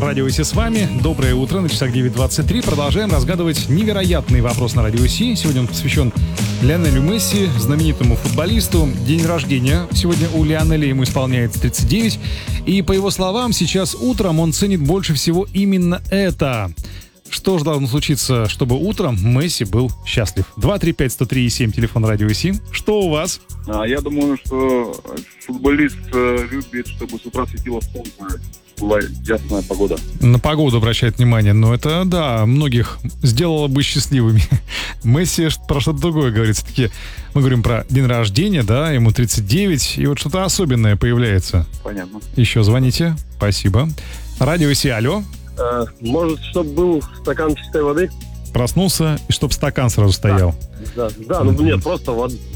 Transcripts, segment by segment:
Радио Си с вами. Доброе утро. На часах 9:23. Продолжаем разгадывать невероятный вопрос на Радио Си. Сегодня он посвящен Лионелю Месси, знаменитому футболисту. День рождения сегодня у Лионеля, ему исполняется 39. И по его словам, сейчас утром он ценит больше всего именно это. Что же должно случиться, чтобы утром Месси был счастлив? 235-103-7, телефон Радио Си. Что у вас? Я думаю, что футболист любит, чтобы с утра светило солнце, была ясная погода. На погоду обращает внимание, но это, да, многих сделало бы счастливыми. Месси про что-то другое говорит. Все-таки мы говорим про день рождения, да, ему 39, и вот что-то особенное появляется. Понятно. Еще звоните. Спасибо. Радио Си, алло. Может, чтобы был стакан чистой воды? Проснулся, и чтобы стакан сразу стоял. Да, нет, просто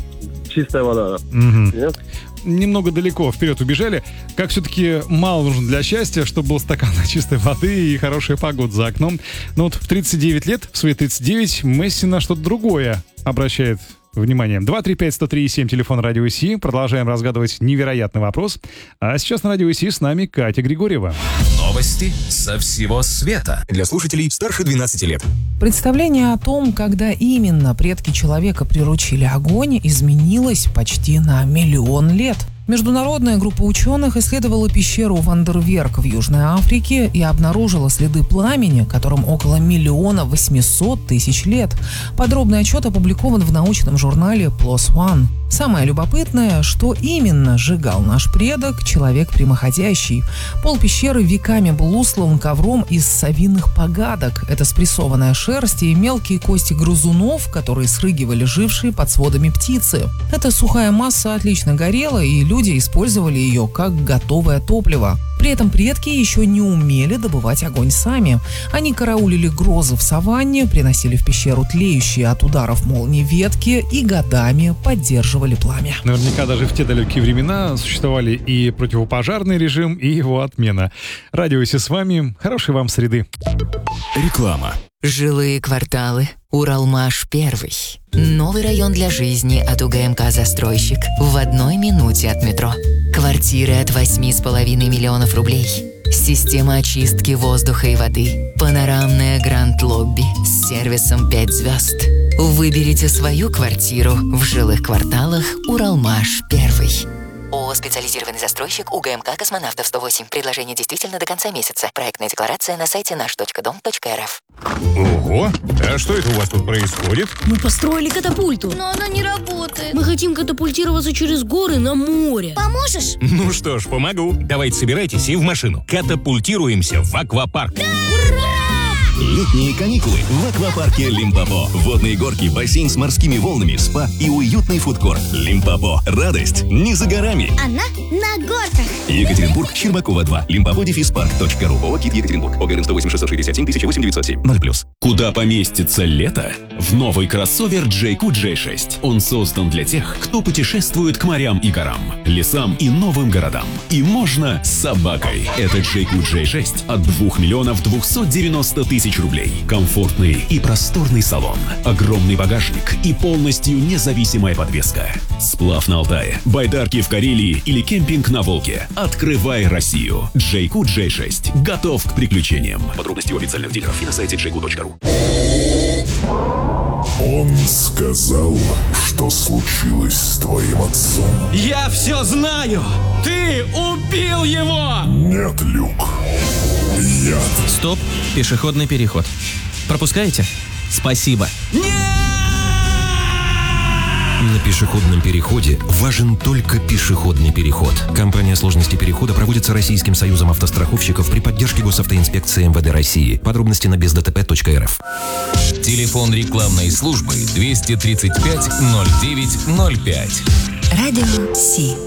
чистая вода. Нет? Немного далеко вперед убежали. Как все-таки мало нужно для счастья, чтобы был стакан чистой воды и хорошая погода за окном. Но вот в 39 лет, в свои 39, Месси на что-то другое обращает внимание. 235-103-7, телефон Радио Си. Продолжаем разгадывать невероятный вопрос. А сейчас на Радио Си с нами Катя Григорьева. Новости со всего света. Для слушателей старше 12 лет. Представление о том, когда именно предки человека приручили огонь, изменилось почти на 1 миллион лет. Международная группа ученых исследовала пещеру Вандерверк в Южной Африке и обнаружила следы пламени, которым около 1 800 000 лет. Подробный отчет опубликован в научном журнале PLOS ONE. Самое любопытное, что именно сжигал наш предок, человек прямоходящий. Пол пещеры веками был услан ковром из совиных погадок. Это спрессованная шерсть и мелкие кости грызунов, которые срыгивали жившие под сводами птицы. Эта сухая масса отлично горела, и люди использовали ее как готовое топливо. При этом предки еще не умели добывать огонь сами. Они караулили грозы в саванне, приносили в пещеру тлеющие от ударов молний ветки и годами поддерживали пламя. Наверняка даже в те далекие времена существовали и противопожарный режим, и его отмена. Радио Си с вами. Хорошей вам среды. Реклама. Жилые кварталы. Уралмаш-1. Новый район для жизни от УГМК «Застройщик» в 1 минуте от метро. Квартиры от 8,5 миллионов рублей. Система очистки воздуха и воды. Панорамное гранд-лобби с сервисом 5 звезд. Выберите свою квартиру в жилых кварталах Уралмаш-1. ООО «Специализированный застройщик», УГМК «Космонавтов 108». Предложение действительно до конца месяца. Проектная декларация на сайте наш.дом.рф. Ого! А что это у вас тут происходит? Мы построили катапульту. Но она не работает. Мы хотим катапультироваться через горы на море. Поможешь? Ну что ж, помогу. Давайте собирайтесь и в машину. Катапультируемся в аквапарк. Да! Ура! Летние каникулы в аквапарке Лимпопо. Водные горки, бассейн с морскими волнами, спа и уютный фудкорт. Лимпопо. Радость не за горами. Она на горках. Екатеринбург, Щербакова 2. Limpopo-park.ru. ООО «КИТ Екатеринбург». ОГРН 108 667 1008 907 0+. Куда поместится лето? В новый кроссовер JQ J6. Он создан для тех, кто путешествует к морям и горам, лесам и новым городам. И можно с собакой. Это JQ J6 от 2 290 000 рублей. Комфортный и просторный салон, огромный багажник и полностью независимая подвеска. Сплав на Алтае, байдарки в Карелии или кемпинг на Волге. Открывай Россию. JQ J6 готов к приключениям. Подробности у официальных дилеров и на сайте jq.ru. Он сказал, что случилось с твоим отцом. Я все знаю! Ты убил его! Нет, Люк. Я... Стоп, пешеходный переход. Пропускаете? Спасибо. Нет! На пешеходном переходе важен только пешеходный переход. Кампания «Сложности перехода» проводится Российским союзом автостраховщиков при поддержке Госавтоинспекции МВД России. Подробности на бездтп.рф. Телефон рекламной службы 235 09 05. Радио Си.